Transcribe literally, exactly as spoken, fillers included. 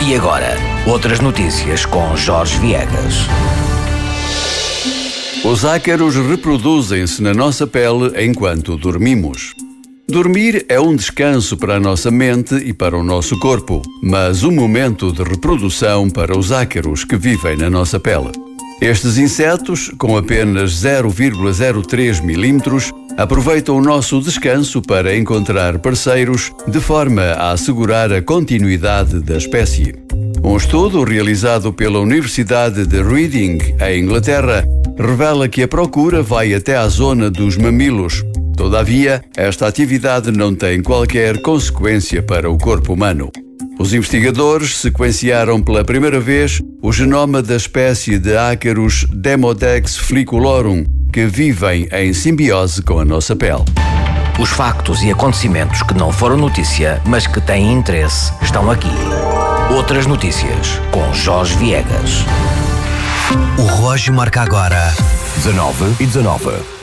E agora, outras notícias com Jorge Viegas. Os ácaros reproduzem-se na nossa pele enquanto dormimos. Dormir é um descanso para a nossa mente e para o nosso corpo, mas um momento de reprodução para os ácaros que vivem na nossa pele. Estes insetos, com apenas zero vírgula zero três milímetros, aproveitam o nosso descanso para encontrar parceiros, de forma a assegurar a continuidade da espécie. Um estudo realizado pela Universidade de Reading, em Inglaterra, revela que a procura vai até à zona dos mamilos. Todavia, esta atividade não tem qualquer consequência para o corpo humano. Os investigadores sequenciaram pela primeira vez o genoma da espécie de ácaros Demodex fliculorum, que vivem em simbiose com a nossa pele. Os factos e acontecimentos que não foram notícia, mas que têm interesse, estão aqui. Outras notícias com Jorge Viegas. O relógio marca agora dezanove e dezanove.